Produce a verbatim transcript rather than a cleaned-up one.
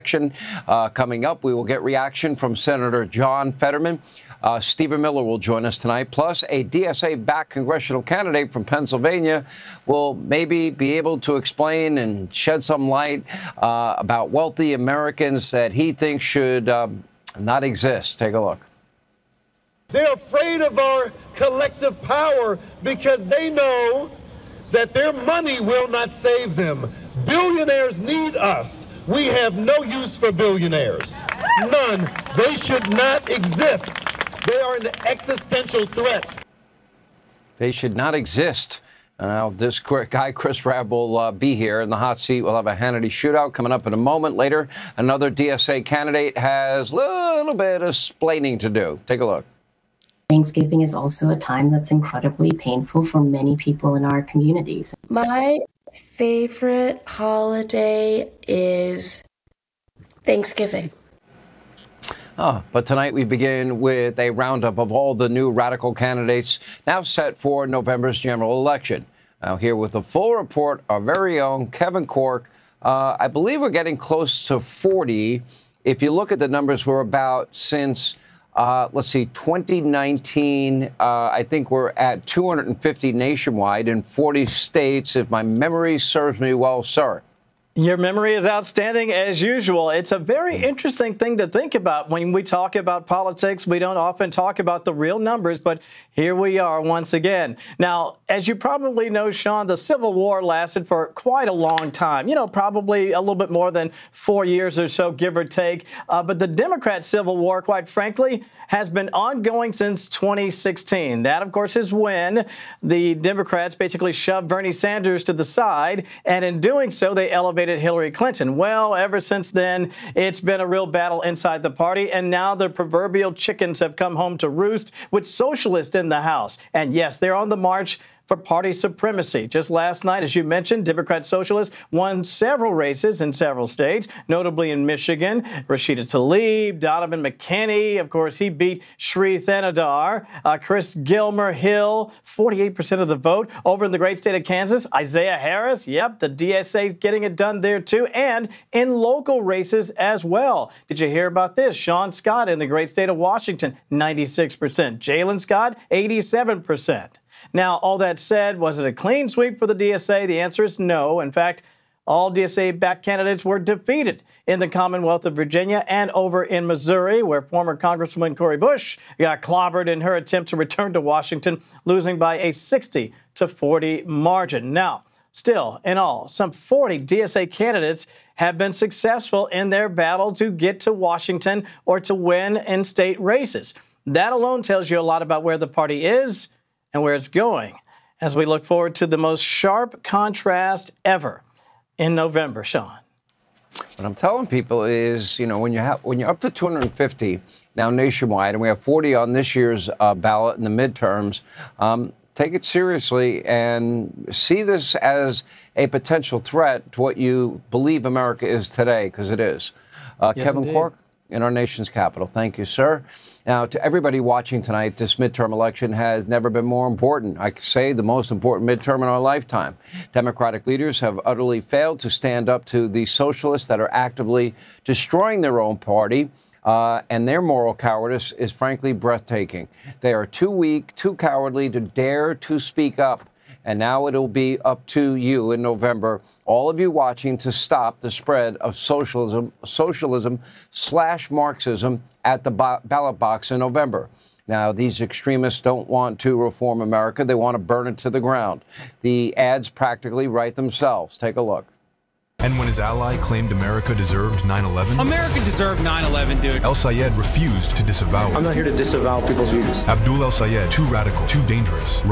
Uh, coming up, we will get reaction from Senator John Fetterman. Uh, Stephen Miller will join us tonight. Plus, a D S A-backed congressional candidate from Pennsylvania will maybe be able to explain and shed some light uh, about wealthy Americans that he thinks should um, not exist. Take a look. They're afraid of our collective power because they know that their money will not save them. Billionaires need us. We have no use for billionaires. None. They should not exist. They are an existential threat. They should not exist. Now, this guy, Chris Rabb, will uh, be here in the hot seat. We'll have a Hannity shootout coming up in a moment. Later, another D S A candidate has a little bit of explaining to do. Take a look. Thanksgiving is also a time that's incredibly painful for many people in our communities. My favorite holiday is Thanksgiving. Oh, but tonight we begin with a roundup of all the new radical candidates now set for November's general election. Now here with the full report, our very own Kevin Corke. Uh, I believe we're getting close to forty. If you look at the numbers, we're about since Uh, let's see, twenty nineteen, uh, I think we're at two hundred fifty nationwide in forty states, if my memory serves me well, sir. Your memory is outstanding as usual. It's a very interesting thing to think about. When we talk about politics, we don't often talk about the real numbers, but here we are once again. Now, as you probably know, Sean, the Civil War lasted for quite a long time, you know, probably a little bit more than four years or so, give or take. Uh, but the Democrat Civil War, quite frankly, has been ongoing since twenty sixteen. That, of course, is when the Democrats basically shoved Bernie Sanders to the side, and in doing so, they elevated Hillary Clinton. Well, ever since then, it's been a real battle inside the party, and now the proverbial chickens have come home to roost with socialists in the House. And yes, they're on the march for party supremacy. Just last night, as you mentioned, Democrat Socialists won several races in several states, notably in Michigan. Rashida Tlaib, Donovan McKinney, of course, he beat Sri Thanadar. Uh, Chris Gilmer Hill, forty-eight percent of the vote. Over in the great state of Kansas, Isaiah Harris, yep, the D S A getting it done there too, and in local races as well. Did you hear about this? Sean Scott in the great state of Washington, ninety-six percent. Jalen Scott, eighty-seven percent. Now, all that said, was it a clean sweep for the D S A? The answer is no. In fact, all D S A-backed candidates were defeated in the Commonwealth of Virginia and over in Missouri, where former Congresswoman Cori Bush got clobbered in her attempt to return to Washington, losing by a sixty to forty margin. Now, still, in all, some forty D S A candidates have been successful in their battle to get to Washington or to win in state races. That alone tells you a lot about where the party is and where it's going as we look forward to the most sharp contrast ever in November, Sean. What I'm telling people is, you know, when you have when you're up to two hundred fifty now nationwide, and we have forty on this year's uh, ballot in the midterms, um, take it seriously and see this as a potential threat to what you believe America is today, because it is. Uh, Yes, Kevin indeed. Corke in our nation's capital. Thank you, sir. Now, to everybody watching tonight, this midterm election has never been more important. I could say the most important midterm in our lifetime. Democratic leaders have utterly failed to stand up to the socialists that are actively destroying their own party, uh, and their moral cowardice is frankly breathtaking. They are too weak, too cowardly to dare to speak up. And now it'll be up to you in November, all of you watching, to stop the spread of socialism, socialism slash Marxism at the ballot box in November. Now, these extremists don't want to reform America. They want to burn it to the ground. The ads practically write themselves. Take a look. And when his ally claimed America deserved nine eleven, America deserved nine eleven, dude. El Sayed refused to disavow it. I'm not here to disavow people's views. Abdul El Sayed, too radical, too dangerous.